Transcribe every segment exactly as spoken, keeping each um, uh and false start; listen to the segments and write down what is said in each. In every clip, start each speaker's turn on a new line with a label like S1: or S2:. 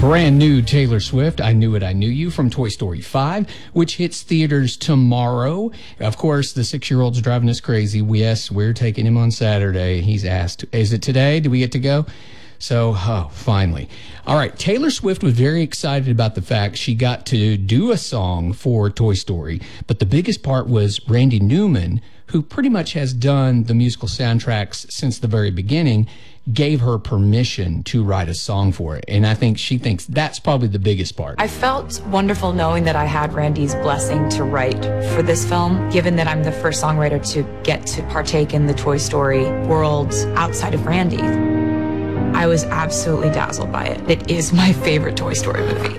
S1: Brand new Taylor Swift, I Knew It, I Knew You from Toy Story five, which hits theaters tomorrow. Of course, the six-year-old's driving us crazy. Yes, we're taking him on Saturday. He's asked, is it today? Do we get to go? So, oh, finally. All right, Taylor Swift was very excited about the fact she got to do a song for Toy Story, but the biggest part was Randy Newman, who pretty much has done the musical soundtracks since the very beginning, gave her permission to write a song for it. And I think she thinks that's probably the biggest part.
S2: I felt wonderful knowing that I had Randy's blessing to write for this film, given that I'm the first songwriter to get to partake in the Toy Story world outside of Randy. I was absolutely dazzled by it. It is my favorite Toy Story movie.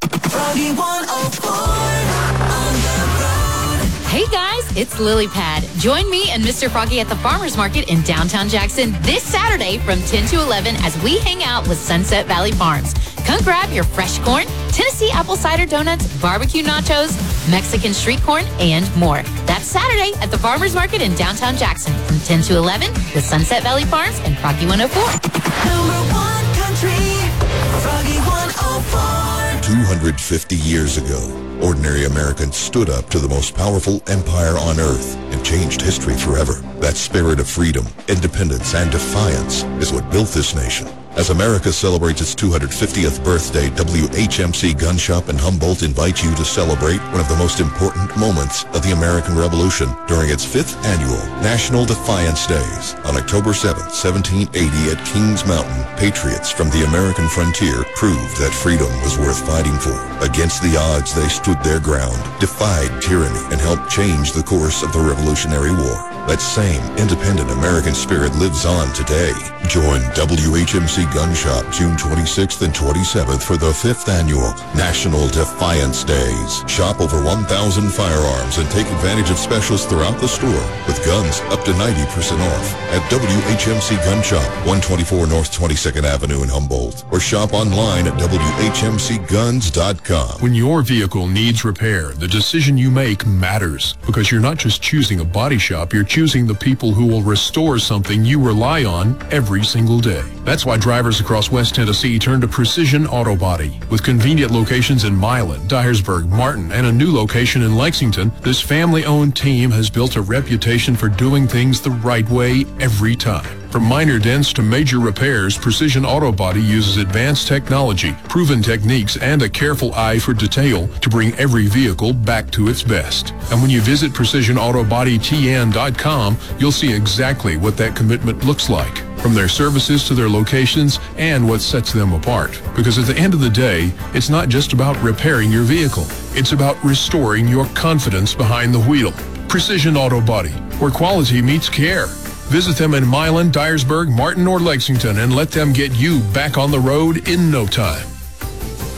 S3: Hey guys, it's Lily Pad. Join me and Mister Froggy at the Farmers Market in downtown Jackson this Saturday from ten to eleven as we hang out with Sunset Valley Farms. Come grab your fresh corn, Tennessee apple cider donuts, barbecue nachos, Mexican street corn, and more. That's Saturday at the Farmers Market in downtown Jackson from ten to eleven with Sunset Valley Farms and Froggy one oh four.
S4: Number one country, Froggy one oh four.
S5: two hundred fifty years ago, ordinary Americans stood up to the most powerful empire on earth and changed history forever. That spirit of freedom, independence, and defiance is what built this nation. As America celebrates its two hundred fiftieth birthday, W H M C Gun Shop in Humboldt invites you to celebrate one of the most important moments of the American Revolution during its fifth annual National Defiance Days. On October seventh, seventeen eighty at Kings Mountain, patriots from the American frontier proved that freedom was worth fighting for. Against the odds, they stood their ground, defied tyranny, and helped change the course of the Revolutionary War. That same independent American spirit lives on today. Join W H M C Gun Shop June twenty-sixth and twenty-seventh for the fifth annual National Defiance Days. Shop over one thousand firearms and take advantage of specials throughout the store with guns up to ninety percent off at W H M C Gun Shop, one twenty-four North twenty-second Avenue in Humboldt, or shop online at W H M C guns dot com.
S6: When your vehicle needs repair, the decision you make matters because you're not just choosing a body shop, you're choosing the people who will restore something you rely on every single day. That's why drivers across West Tennessee turn to Precision Auto Body. With convenient locations in Milan, Dyersburg, Martin, and a new location in Lexington, this family-owned team has built a reputation for doing things the right way every time. From minor dents to major repairs, Precision Auto Body uses advanced technology, proven techniques, and a careful eye for detail to bring every vehicle back to its best. And when you visit precision auto body T N dot com, you'll see exactly what that commitment looks like, from their services to their locations and what sets them apart. Because at the end of the day, it's not just about repairing your vehicle. It's about restoring your confidence behind the wheel. Precision Auto Body, where quality meets care. Visit them in Milan, Dyersburg, Martin, or Lexington and let them get you back on the road in no time.